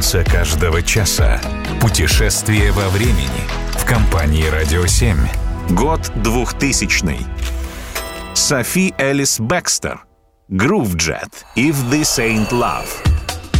Танцы каждого часа. Путешествие во времени. В компании «Радио 7». Год 2000. Софи Элис Бекстер. Groove Jet. If This Ain't Love.